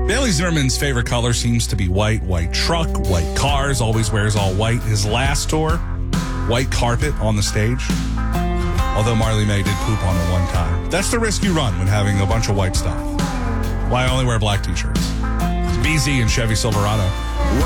Bailey Zimmerman's favorite color seems to be white. White truck, white cars, always wears all white. His last tour, white carpet on the stage. Although Marley May did poop on it one time. That's the risk you run when having a bunch of white stuff. Why only wear black t-shirts? It's BZ and Chevy Silverado.